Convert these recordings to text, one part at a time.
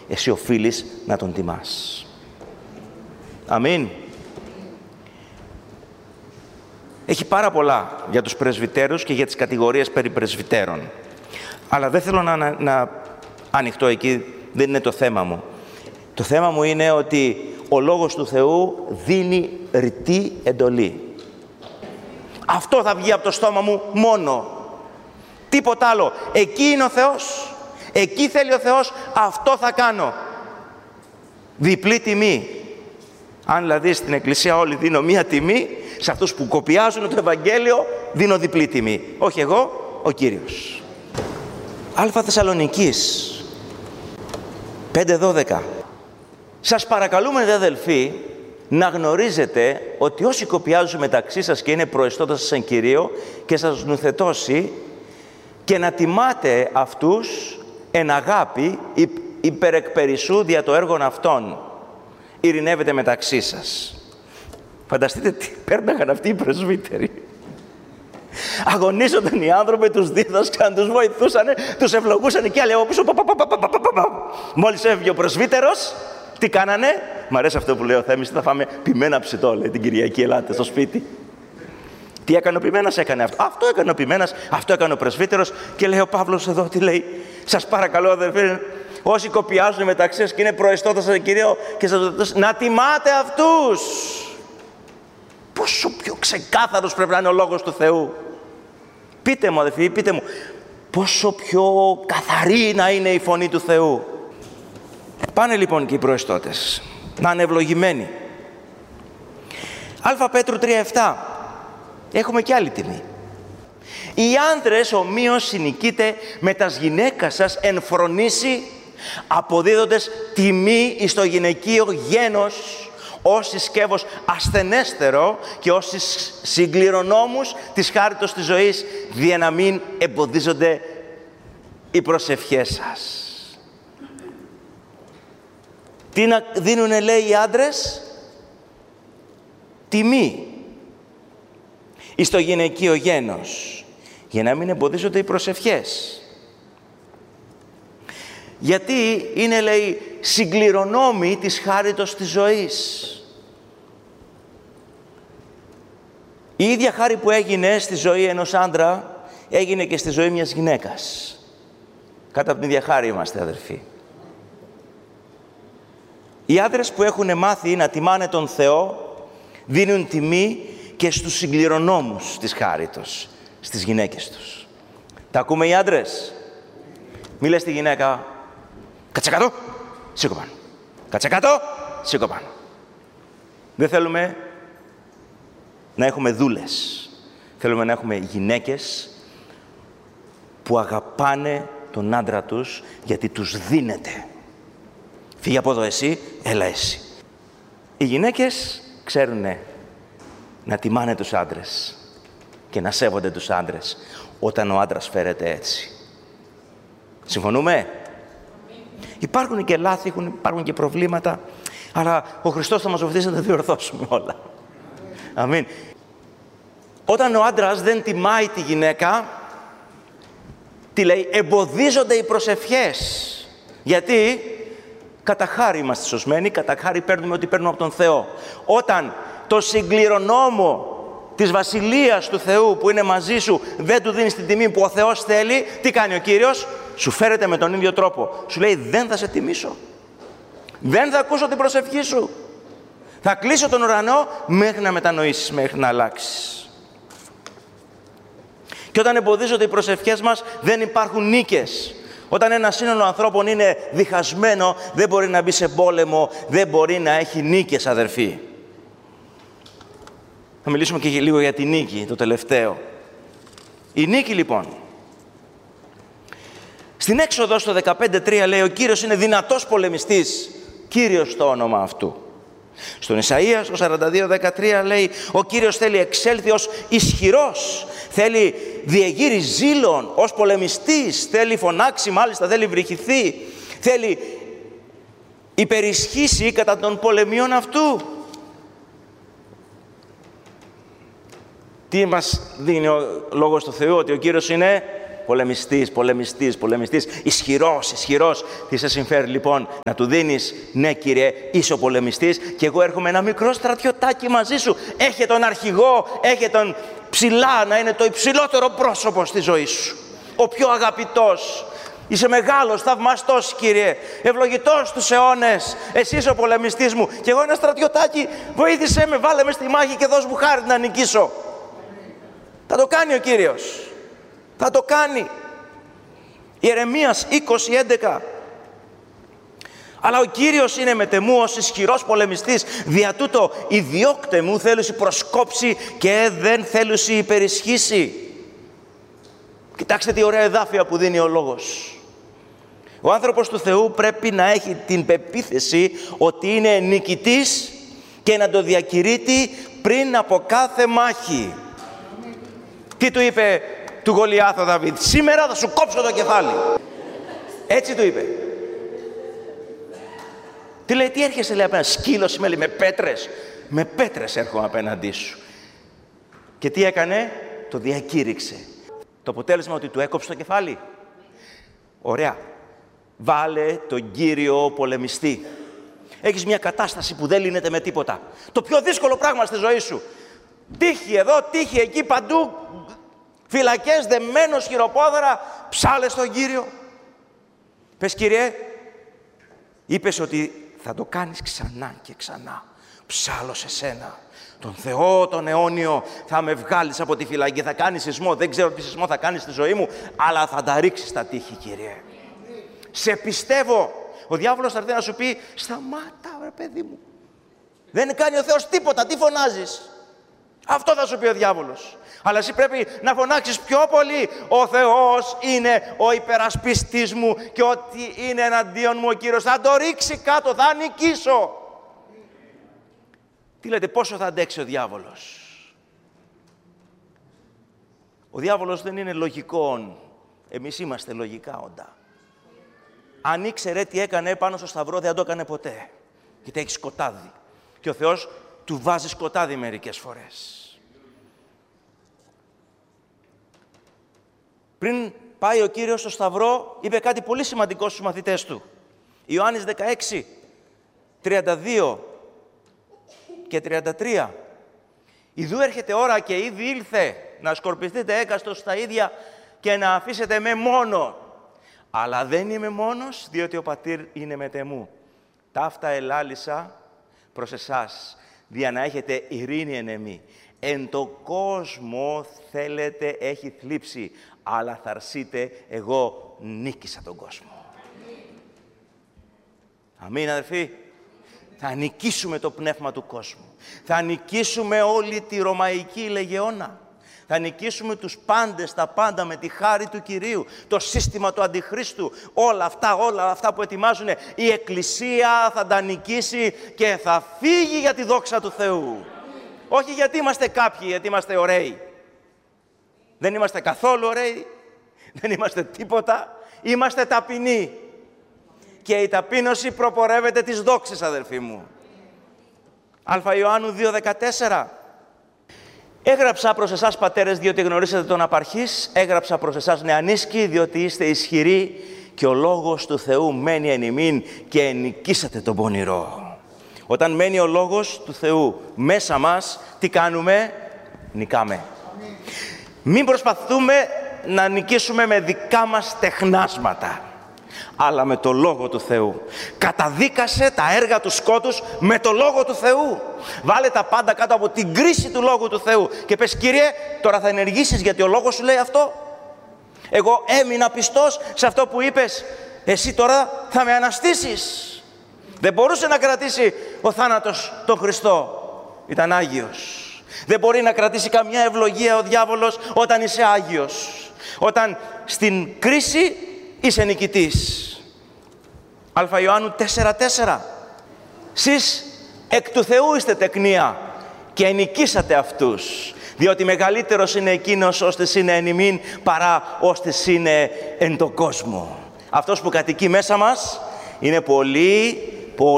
εσύ οφείλεις να τον τιμάς. Αμήν. Έχει πάρα πολλά για τους πρεσβυτέρους και για τις κατηγορίες περί πρεσβυτέρων. Αλλά δεν θέλω να ανοιχτώ εκεί, δεν είναι το θέμα μου. Το θέμα μου είναι ότι ο Λόγος του Θεού δίνει ρητή εντολή. Αυτό θα βγει από το στόμα μου μόνο. Τίποτα άλλο. Εκεί είναι ο Θεός. Εκεί θέλει ο Θεός. Αυτό θα κάνω. Διπλή τιμή. Αν δηλαδή στην Εκκλησία όλοι δίνω μία τιμή, σε αυτούς που κοπιάζουν το Ευαγγέλιο δίνω διπλή τιμή. Όχι εγώ, ο Κύριος. Α Θεσσαλονικής 5:12. Σας παρακαλούμε, δε αδελφοί, να γνωρίζετε ότι όσοι κοπιάζουν μεταξύ σας και είναι προεστώτας σας εν Κυρίω και σας νουθετώσει, και να τιμάτε αυτούς εν αγάπη υπερεκπερισσού δια το έργον αυτών. Ειρηνεύετε μεταξύ σας. Φανταστείτε τι πέρναγαν αυτοί οι πρεσβύτεροι. Αγωνίζονταν οι άνθρωποι, τους δίδασκαν, τους βοηθούσαν, τους ευλογούσαν και άλλοι από πίσω. Μόλις έφυγε ο πρεσβύτερος, τι κάνανε? Μ' αρέσει αυτό που λέει ο Θέμης, θα φάμε πιμένα ψητό, λέει την Κυριακή, ελάτε στο σπίτι. Τι έκανε ο ποιμένας? Έκανε αυτό. Αυτό έκανε ο ποιμένας, αυτό έκανε ο πρεσβύτερος. Και λέει ο Παύλος εδώ, τι λέει? Σας παρακαλώ, αδερφοί, όσοι κοπιάζουν μεταξύ σας και είναι προεστώτας στον Κύριο και σας ρωτήσουν, να τιμάτε αυτούς. Πόσο πιο ξεκάθαρος πρέπει να είναι ο Λόγος του Θεού. Πείτε μου, αδερφοί, πείτε μου, πόσο πιο καθαρή να είναι η φωνή του Θεού. Πάνε λοιπόν και οι προεστώτες να είναι ευλογημένοι. Α Πέτρου 3:7. Έχουμε και άλλη τιμή. Οι άντρες ομοίως συνοικείτε με τας γυναίκας σας εν φρονήσει, αποδίδοντες τιμή εις το γυναικείο γένος, ως συσκεύος ασθενέστερο και ως συγκληρονόμους της χάριτος της ζωής, δια να μην εμποδίζονται οι προσευχές σας. Τι να δίνουνε, λέει, οι άντρες? Τιμή εις το γυναικείο γένος, για να μην εμποδίζονται οι προσευχές. Γιατί είναι, λέει, συγκληρονόμοι της χάριτος της ζωής. Η ίδια χάρη που έγινε στη ζωή ενός άντρα, έγινε και στη ζωή μιας γυναίκας. Κάτω από την ίδια χάρη είμαστε, αδερφοί. Οι άντρες που έχουν μάθει να τιμάνε τον Θεό, δίνουν τιμή και στους συγκληρονόμους της χάριτος, στις γυναίκες τους. Τα ακούμε οι άντρες? Μη λες στη γυναίκα, κάτσε κάτω, σήκω πάνω. Κάτσε κάτω, σήκω πάνω. Δεν θέλουμε να έχουμε δούλες. Θέλουμε να έχουμε γυναίκες που αγαπάνε τον άντρα τους γιατί τους δίνεται. Φύγε από εδώ εσύ, έλα εσύ. Οι γυναίκες ξέρουνε να τιμάνε τους άντρες και να σέβονται τους άντρες όταν ο άντρας φέρεται έτσι. Συμφωνούμε? Υπάρχουν και λάθη, υπάρχουν και προβλήματα, αλλά ο Χριστός θα μας βοηθήσει να τα διορθώσουμε όλα. Αμήν. Όταν ο άντρας δεν τιμάει τη γυναίκα, τι λέει? Εμποδίζονται οι προσευχές. Γιατί? Κατά χάρη είμαστε σωσμένοι, κατά χάρη παίρνουμε ό,τι παίρνουμε από τον Θεό. Όταν το συγκληρονόμο της Βασιλείας του Θεού που είναι μαζί σου δεν του δίνεις την τιμή που ο Θεός θέλει, τι κάνει ο Κύριος? Σου φέρεται με τον ίδιο τρόπο. Σου λέει, δεν θα σε τιμήσω. Δεν θα ακούσω την προσευχή σου. Θα κλείσω τον ουρανό μέχρι να μετανοήσεις, μέχρι να αλλάξεις. Και όταν εμποδίζονται οι προσευχές μας, δεν υπάρχουν νίκες. Όταν ένα σύνολο ανθρώπων είναι διχασμένο, δεν μπορεί να μπει σε πόλεμο, δεν μπορεί να έχει νίκες, αδερφοί. Θα μιλήσουμε και λίγο για τη νίκη, το τελευταίο. Η νίκη, λοιπόν. Στην Έξοδο, στο 15:3, λέει, ο Κύριος είναι δυνατός πολεμιστής, Κύριος το όνομα αυτού. Στον Ισαΐα, στο 42:13, λέει, ο Κύριος θέλει εξέλθει ως ισχυρός, θέλει διεγείρει ζήλων ως πολεμιστής, θέλει φωνάξει, μάλιστα θέλει βρυχηθεί, θέλει υπερισχύσει κατά των πολεμιών αυτού. Τι μας δίνει ο Λόγος του Θεού? Ότι ο Κύριος είναι Πολεμιστής. Ισχυρός. Τι σε συμφέρει λοιπόν να του δίνεις? Ναι, Κύριε, είσαι ο πολεμιστής και εγώ έρχομαι ένα μικρό στρατιωτάκι μαζί σου. Έχε τον αρχηγό, έχε τον ψηλά, να είναι το υψηλότερο πρόσωπο στη ζωή σου. Ο πιο αγαπητός. Είσαι μεγάλος, θαυμαστός, Κύριε, ευλογητός στους αιώνες. Εσύ είσαι ο πολεμιστής μου και εγώ ένα στρατιωτάκι. Βοήθησέ με, βάλε με στη μάχη και δώσ' μου χάρη να νικήσω. Θα το κάνει ο Κύριος. Θα το κάνει. Ιερεμίας 20:11. Αλλά ο Κύριος είναι μετεμού ως ισχυρός πολεμιστής. Δια τούτο η διώκτε μου θέλουσι προσκόψει και δεν θέλουσι υπερισχύσει. Κοιτάξτε τι ωραία εδάφια που δίνει ο λόγος. Ο άνθρωπος του Θεού πρέπει να έχει την πεποίθηση ότι είναι νικητής και να το διακηρύττει πριν από κάθε μάχη. Τι του είπε του Γολιάθ ο Δαβίδ? Σήμερα θα σου κόψω το κεφάλι. Έτσι του είπε. Τι λέει, τι έρχεσαι, λέει, απέναντι? Σκύλος είμαι, λέει, με πέτρες. Με πέτρες έρχομαι απέναντί σου. Και τι έκανε? Το διακήρυξε. Το αποτέλεσμα ότι του έκοψε το κεφάλι. Ωραία. Βάλε τον Κύριο πολεμιστή. Έχεις μια κατάσταση που δεν λύνεται με τίποτα. Το πιο δύσκολο πράγμα στη ζωή σου. Τύχη εδώ, τύχη εκεί, παντού. Φυλακές, δεμένος, χειροπόδαρα. Ψάλε στον Κύριο. Πες, Κύριε, είπες ότι θα το κάνεις ξανά και ξανά. Ψάλω σε σένα. Τον Θεό, τον αιώνιο, θα με βγάλεις από τη φυλακή. Θα κάνεις σεισμό. Δεν ξέρω τι σεισμό θα κάνεις στη ζωή μου, αλλά θα τα ρίξεις τα τείχη, Κύριε. Σε πιστεύω. Ο διάβολος θα έρθει να σου πει, σταμάτα, ρε παιδί μου. Δεν κάνει ο Θεός τίποτα. Τι φωνάζεις? Αυτό θα σου πει ο διάβολος. Αλλά εσύ πρέπει να φωνάξεις πιο πολύ. Ο Θεός είναι ο υπερασπιστής μου και ό,τι είναι εναντίον μου ο Κύριος θα το ρίξει κάτω, θα νικήσω. Τι λέτε, πόσο θα αντέξει ο διάβολος? Ο διάβολος δεν είναι λογικό. Εμείς είμαστε λογικά όντα. Αν ήξερε τι έκανε πάνω στο σταυρό, δεν το έκανε ποτέ. Γιατί έχει σκοτάδι. Και ο Θεός του βάζει σκοτάδι μερικές φορές. Πριν πάει ο Κύριος στο σταυρό, είπε κάτι πολύ σημαντικό στους μαθητές του. Ιωάννης 16, 32 και 33. Ιδού έρχεται ώρα και ήδη ήλθε να σκορπιστείτε έκαστος στα ίδια και να αφήσετε με μόνο. Αλλά δεν είμαι μόνος, διότι ο Πατήρ είναι μετεμού. Ταύτα ελάλησα προς εσάς, δια να έχετε ειρήνη εν εμεί. Εν το κόσμο θέλετε έχει θλίψη, αλλά θα αρσείτε, εγώ νίκησα τον κόσμο. Αμήν, αδερφοί. Θα νικήσουμε το πνεύμα του κόσμου. Θα νικήσουμε όλη τη Ρωμαϊκή Λεγεώνα. Θα νικήσουμε τους πάντες, τα πάντα με τη χάρη του Κυρίου. Το σύστημα του Αντιχρίστου, όλα αυτά που ετοιμάζουν. Η Εκκλησία θα τα νικήσει και θα φύγει για τη δόξα του Θεού. Όχι γιατί είμαστε κάποιοι, γιατί είμαστε ωραίοι. Δεν είμαστε καθόλου ωραίοι. Δεν είμαστε τίποτα. Είμαστε ταπεινοί. Και η ταπείνωση προπορεύεται τις δόξες, αδελφοί μου. Α Ιωάννου 2:14. Έγραψα προς εσάς, πατέρες, διότι γνωρίσατε τον απαρχής. Έγραψα προς εσάς, νεανίσκοι, διότι είστε ισχυροί και ο λόγος του Θεού μένει εν ημίν και νικήσατε τον πονηρό. Όταν μένει ο λόγος του Θεού μέσα μας, τι κάνουμε? Νικάμε. Μην προσπαθούμε να νικήσουμε με δικά μας τεχνάσματα, αλλά με το Λόγο του Θεού. Καταδίκασε τα έργα του σκότους με το Λόγο του Θεού. Βάλε τα πάντα κάτω από την κρίση του Λόγου του Θεού και πες, Κύριε, τώρα θα ενεργήσεις γιατί ο Λόγος σου λέει αυτό. Εγώ έμεινα πιστός σε αυτό που είπες. Εσύ τώρα θα με αναστήσεις. Δεν μπορούσε να κρατήσει ο θάνατος τον Χριστό. Ήταν Άγιος. Δεν μπορεί να κρατήσει καμιά ευλογία ο διάβολος όταν είσαι Άγιος. Όταν στην κρίση είσαι νικητής. Α Ιωάννου 4:4. Σεις εκ του Θεού είστε τεκνία και νικήσατε αυτούς. Διότι μεγαλύτερος είναι εκείνος ώστες είναι εν ημίν παρά ώστες είναι εν το κόσμο. Αυτός που κατοικεί μέσα μας είναι πολύ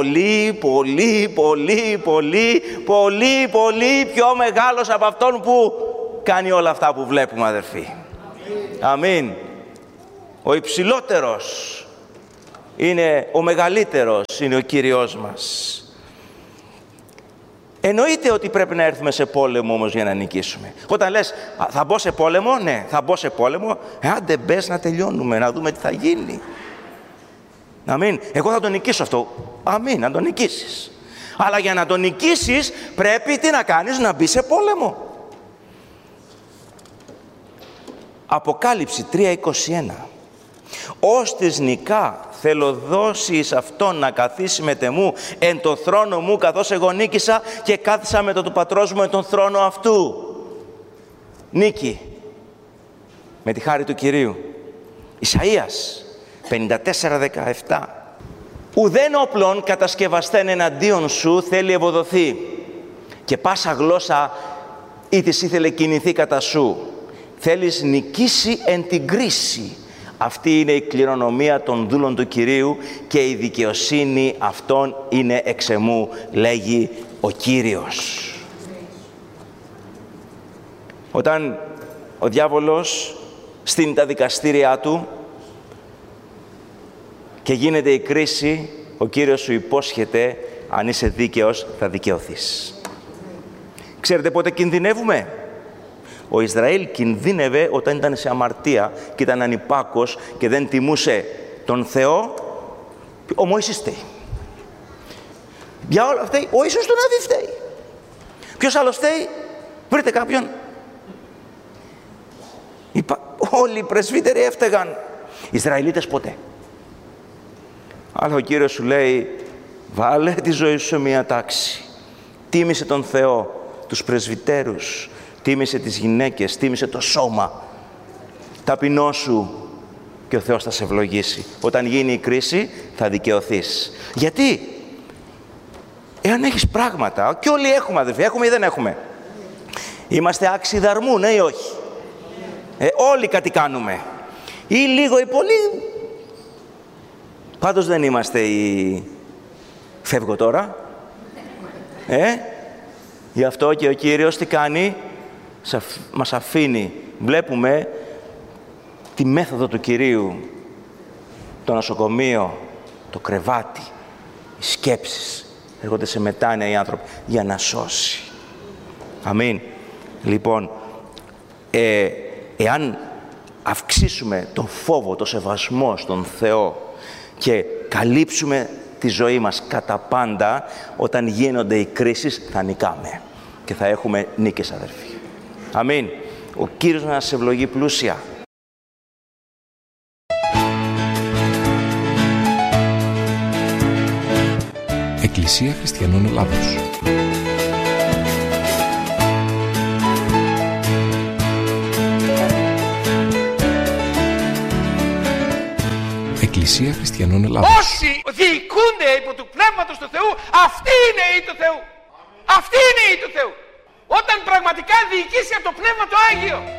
πιο μεγάλος από αυτόν που κάνει όλα αυτά που βλέπουμε, αδερφοί. Αμήν. Ο υψηλότερος είναι ο μεγαλύτερος, είναι ο Κύριος μας. Εννοείται ότι πρέπει να έρθουμε σε πόλεμο όμως για να νικήσουμε. Όταν λες θα μπω σε πόλεμο, ναι, θα μπω σε πόλεμο, άντε μπες να τελειώνουμε, να δούμε τι θα γίνει. Αμήν. Εγώ θα τον νικήσω αυτό. Αμήν, να τον νικήσεις. Αλλά για να τον νικήσεις πρέπει τι να κάνεις, να μπει σε πόλεμο. Αποκάλυψη 3:21. Ώστις νικά θέλω δώσει εις αυτόν να καθίσει μετεμού εν το θρόνο μου, καθώς εγώ νίκησα και κάθισα με το του πατρός μου εν τον θρόνο αυτού. Νίκη με τη χάρη του Κυρίου. Ισαΐας 54:17. Ουδέν όπλων κατασκευαστέν εναντίον σου θέλει ευωδοθεί και πάσα γλώσσα ή της ήθελε κινηθεί κατά σου. Θέλεις νικήσει εν την κρίση. Αυτή είναι η κληρονομία των δούλων του Κυρίου και η δικαιοσύνη αυτών είναι εξ εμού, λέγει ο Κύριος. Όταν ο διάβολος στείνει τα δικαστήριά του και γίνεται η κρίση, ο Κύριος σου υπόσχεται, αν είσαι δίκαιος θα δικαιωθείς. Ξέρετε πότε κινδυνεύουμε? Ο Ισραήλ κινδύνευε όταν ήταν σε αμαρτία και ήταν ανυπάκος και δεν τιμούσε τον Θεό. Ο Μωυσής φταίει. Για όλα αυτά, ο Ιησούς του Ναβί φταίει. Ποιος άλλος φταίει? Βρείτε κάποιον. Όλοι οι πρεσβύτεροι έφταιγαν. Οι Ισραηλίτες ποτέ. Αλλά ο Κύριος σου λέει, βάλε τη ζωή σου σε μία τάξη. Τίμησε τον Θεό, τους πρεσβυτέρους, τίμησε τις γυναίκες, τίμησε το σώμα. Ταπεινώσου και ο Θεός θα σε ευλογήσει. Όταν γίνει η κρίση θα δικαιωθείς. Γιατί? Εάν έχεις πράγματα, και όλοι έχουμε αδελφοί, έχουμε ή δεν έχουμε? Είμαστε άξιοι δαρμού, ναι ή όχι? Όλοι κάτι κάνουμε. Ή λίγο ή πολύ. Πάντως δεν είμαστε οι... Φεύγω τώρα. Γι' αυτό και ο Κύριος τι κάνει? Μας αφήνει. Βλέπουμε τη μέθοδο του Κυρίου. Το νοσοκομείο, το κρεβάτι, οι σκέψεις. Έρχονται σε μετάνοια οι άνθρωποι για να σώσει. Αμήν. Λοιπόν, εάν αυξήσουμε τον φόβο, το σεβασμό στον Θεό και καλύψουμε τη ζωή μας κατά πάντα, όταν γίνονται οι κρίσεις θα νικάμε και θα έχουμε νίκες, αδερφοί. Αμήν. Ο Κύριος να σας ευλογεί πλούσια. Εκκλησία Χριστιανών Ελλάδος. Εκκλησία Χριστιανών Ελλάδος. Όσοι διοικούνται υπό του Πνεύματος του Θεού, αυτοί είναι οι του Θεού. Αυτοί είναι οι του Θεού. Όταν πραγματικά διοικήσει από το Πνεύμα το Άγιο.